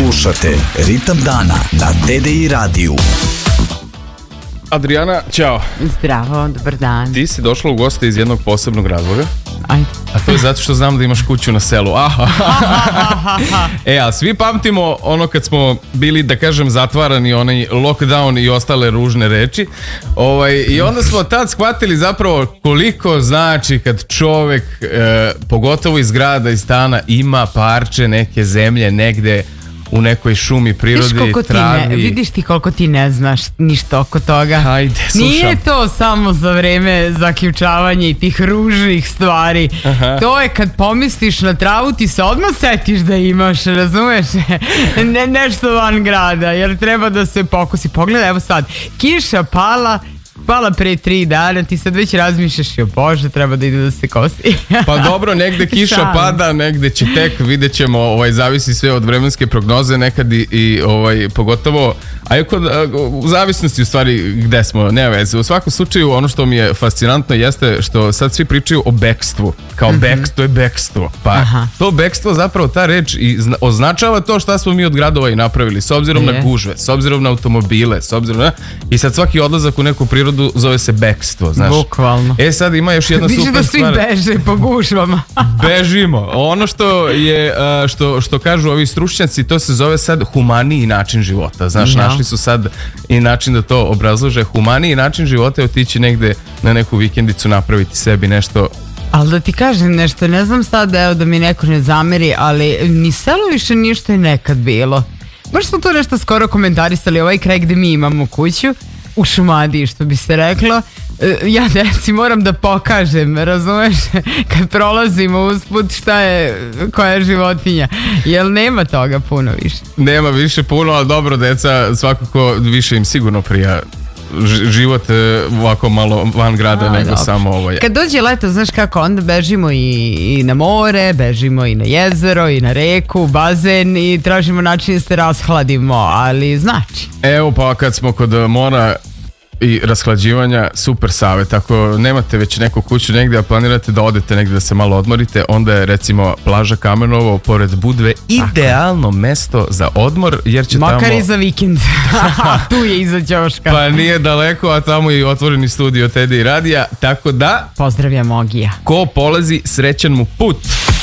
Slušate Ritam dana na TDI radiju. Adriana, ćao. Zdravo, dobar dan. Ti si došla u goste iz jednog posebnog razloga. Ajde. A to je zato što znam da imaš kuću na selu. A svi pamtimo ono kad smo bili, da kažem, zatvarani, onaj lockdown i ostale ružne reči. I onda smo tad shvatili zapravo koliko znači kad čovek, pogotovo iz grada, iz stana, ima parče neke zemlje negde u nekoj šumi, prirodi, travi. Vidiš ti koliko ti ne znaš ništa oko toga. Ajde, slušam. Nije to samo za vreme zaključavanja i tih ružnih stvari. Aha. To je kad pomisliš na travu, ti se odmah setiš da imaš, razumeš? Nešto van grada, jer treba da se pokusi. Pogledaj, evo sad, kiša pala pre 3 dana, ti sad već razmišljaš, jo Bože, treba da ide da se kosi. Pa dobro, negde kiša pada, negde će tek, vidjet ćemo, zavisi sve od vremenske prognoze, nekad i pogotovo, u zavisnosti u stvari gde smo, ne veze. U svakom slučaju, ono što mi je fascinantno jeste što sad svi pričaju o bekstvu, kao to je bekstvo. Pa to bekstvo, zapravo ta reč označava to šta smo mi od gradova i napravili, s obzirom na gužve, s obzirom na automobile, s obzirom na... I sad svaki odlazak u neku prirodu zove se bekstvo, znaš. Bukvalno. Sad ima još jedna super stvar. Viš da svi beže po gužvama. Bežimo. Ono što je, što kažu ovi stručnjaci, to se zove sad humaniji način života. Znaš, našli su sad i način da to obrazlože. Humaniji način života je otići negde na neku vikendicu, napraviti sebi nešto. Ali da ti kažem nešto, ne znam sad, evo da mi neko ne zameri, ali ni selo više nije što je nekad bilo. Baš smo to nešto skoro komentarisali, ovaj kraj gde mi imamo kuću, u Šumadiji, što bi se reklo. Ja deci moram da pokažem, razumeš, kad prolazimo usput šta je, koja je životinja, jer nema toga puno više. Nema više puno, ali dobro, deca svakako više im sigurno prija život ovako malo van grada nego dobro. Samo ovo. Kad dođe leto, znaš kako, onda bežimo i na more, bežimo i na jezero, i na reku, bazen i tražimo način da se rashladimo, ali znači. Evo pa kad smo kod mora i rashlađivanja, super savjet. Ako nemate već neku kuću negdje, a planirate da odete negdje da se malo odmorite, onda je recimo plaža Kamenovo pored Budve idealno mesto za odmor, jer će makar tamo... i za vikend. Tu je iza ćoška. Pa nije daleko, a tamo je i otvoreni studio TDI radija, tako da... Pozdravljam Ogija. Ko polazi, srećan mu put.